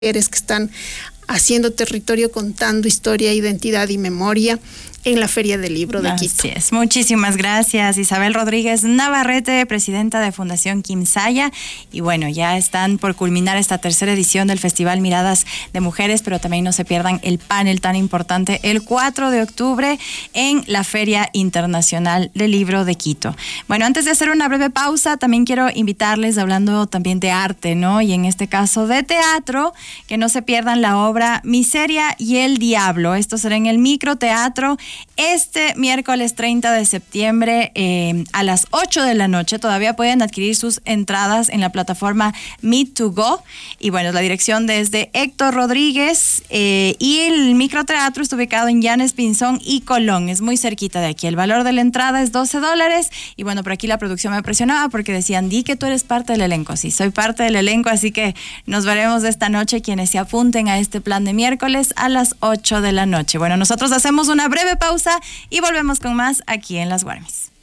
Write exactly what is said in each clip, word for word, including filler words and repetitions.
mujeres que están haciendo territorio, contando historia, identidad y memoria en la Feria del Libro de Quito. Así es. Muchísimas gracias, Isabel Rodríguez Navarrete, presidenta de Fundación Quimsaya. Y bueno, ya están por culminar esta tercera edición del Festival Miradas de Mujeres, pero también no se pierdan el panel tan importante el cuatro de octubre en la Feria Internacional del Libro de Quito. Bueno, antes de hacer una breve pausa, también quiero invitarles, hablando también de arte, ¿no? Y en este caso de teatro, que no se pierdan la obra Miseria y el Diablo. Esto será en el Microteatro este miércoles treinta de septiembre eh, a las ocho de la noche. Todavía pueden adquirir sus entradas en la plataforma Meet to Go. Y bueno, la dirección desde Héctor Rodríguez eh, y el microteatro está ubicado en Llanes, Pinzón y Colón. Es muy cerquita de aquí. El valor de la entrada es doce dólares. Y bueno, por aquí la producción me presionaba porque decían, di que tú eres parte del elenco. Sí, soy parte del elenco, así que nos veremos esta noche quienes se apunten a este plan de miércoles a las ocho de la noche. Bueno, nosotros hacemos una breve pausa y volvemos con más aquí en Las Guarmis.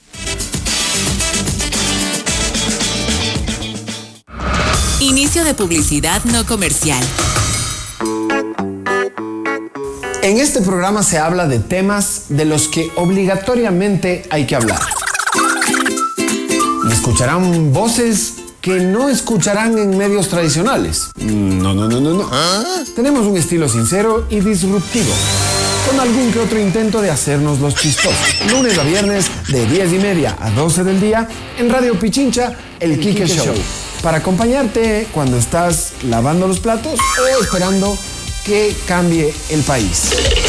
Inicio de publicidad no comercial. En este programa se habla de temas de los que obligatoriamente hay que hablar. Y escucharán voces que no escucharán en medios tradicionales. No, no, no, no, no. ¿Ah? Tenemos un estilo sincero y disruptivo, con algún que otro intento de hacernos los chistosos. Lunes a viernes, de diez y media a doce del día, en Radio Pichincha, El, el Quique, Quique Show. Show. Para acompañarte cuando estás lavando los platos o esperando que cambie el país.